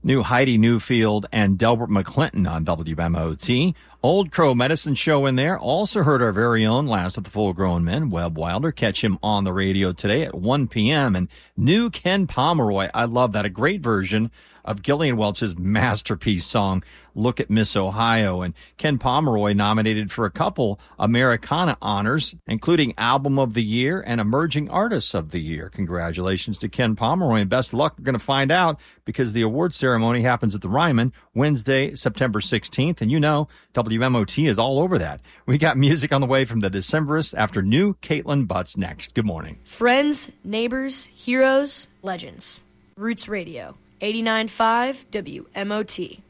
New Heidi Newfield and Delbert McClinton on WMOT. Old Crow Medicine Show in there. Also heard our very own Last of the Full-Grown Men, Webb Wilder. Catch him on the radio today at 1 p.m. And new Ken Pomeroy. I love that. A great version of Gillian Welch's masterpiece song, Look at Miss Ohio. And Ken Pomeroy nominated for a couple Americana honors, including Album of the Year and Emerging Artists of the Year. Congratulations to Ken Pomeroy, and best of luck. We're going to find out because the award ceremony happens at the Ryman Wednesday, September 16th. And you know, WMOT is all over that. We got music on the way from the Decemberists after new Caitlin Butts next. Good morning. Friends, neighbors, heroes, legends. Roots Radio. 89.5 WMOT.